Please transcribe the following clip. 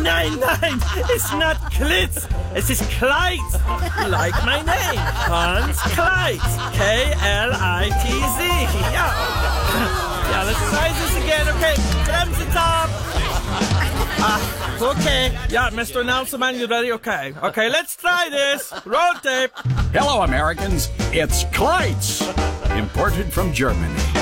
Nein, nein, it's not Klitz. Es ist Kleit. Like my name. Hans Kleit. K-L-I-T-Z. Yeah. Yeah, let's try this again. Okay, Bremsentop. Okay. Yeah, Mr. Announcer, you ready? Okay. Okay, let's try this. Roll tape. Hello, Americans. It's Kleitz, imported from Germany.